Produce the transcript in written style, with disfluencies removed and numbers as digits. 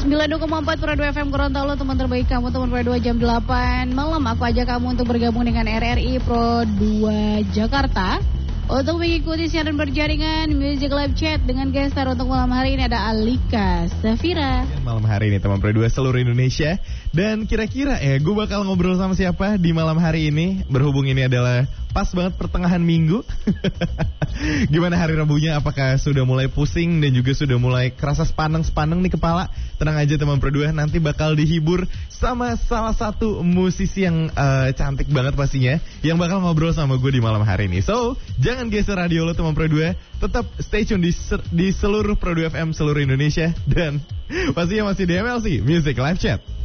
92,4 Pro 2 FM Gorontalo, teman terbaik kamu, teman Pro 2 jam 8 malam. Aku ajak kamu untuk bergabung dengan RRI Pro 2 Jakarta untuk mengikuti siaran berjaringan Music Live Chat dengan guest star untuk malam hari ini ada Alika Safira. Malam hari ini teman Pro 2 seluruh Indonesia. Dan kira-kira gue bakal ngobrol sama siapa di malam hari ini? Berhubung ini adalah pas banget pertengahan minggu. Gimana hari Rabunya? Apakah sudah mulai pusing dan juga sudah mulai kerasa sepaneng-sepaneng nih kepala? Tenang aja teman Pro 2, nanti bakal dihibur sama salah satu musisi yang cantik banget pastinya, yang bakal ngobrol sama gue di malam hari ini. So, jangan geser radio lo teman Pro 2, tetap stay tune di seluruh Pro 2 FM seluruh Indonesia. Dan pastinya masih di MLC Music Live Chat.